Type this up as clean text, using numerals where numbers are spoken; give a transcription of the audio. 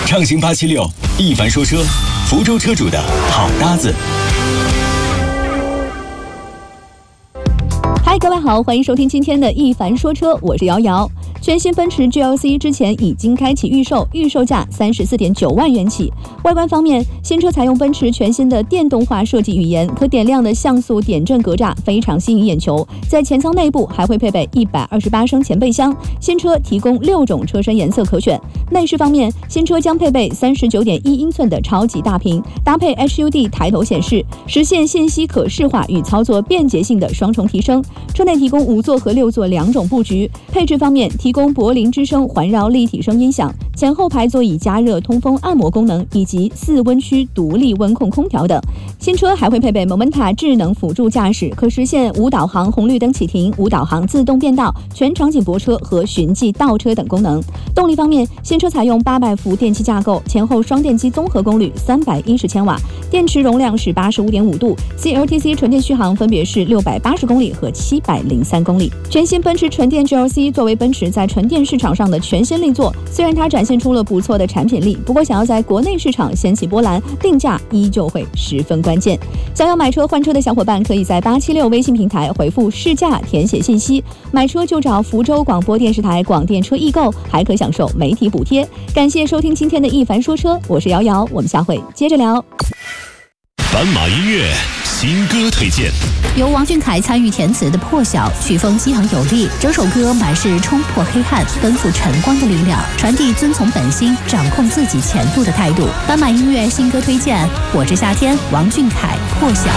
畅行876，一凡说车，福州车主的好搭子。 嗨，各位好，欢迎收听今天的一凡说车，我是瑶瑶。全新奔驰 GLC 之前已经开启预售，预售价34.9万元起。外观方面，新车采用奔驰全新的电动化设计语言，可点亮的像素点阵格栅非常吸引眼球。在前舱内部还会配备128升前备箱，新车提供6种车身颜色可选。内饰方面，新车将配备39.1英寸的超级大屏，搭配 HUD 抬头显示，实现信息可视化与操作便捷性的双重提升。车内提供5座和6座2种布局。配置方面，提供柏林之声环绕立体声音响，前后排座椅加热、通风、按摩功能，以及4温区独立温控空调等。新车还会配备 Momenta 智能辅助驾驶，可实现无导航红绿灯启停、无导航自动变道、全场景泊车和循迹倒车等功能。动力方面，新车采用800伏电机架构，前后双电机综合功率310千瓦，电池容量是85.5度 ，CLTC 纯电续航分别是680公里和703公里。全新奔驰纯电 GLC 作为奔驰在纯电市场上的全新力作，虽然它展现出了不错的产品力，不过想要在国内市场掀起波澜，定价依旧会十分关键。想要买车换车的小伙伴，可以在876微信平台回复试驾填写信息，买车就找福州广播电视台广电车易购，还可享受媒体补贴。感谢收听今天的一凡说车，我是瑶瑶，我们下回接着聊。 斑马音乐新歌推荐， 由王俊凯参与填词的《破晓》，曲风激昂有力，整首歌满是冲破黑暗、奔赴晨光的力量，传递遵从本心、掌控自己前路的态度。斑马音乐新歌推荐：我是夏天，王俊凯《破晓》。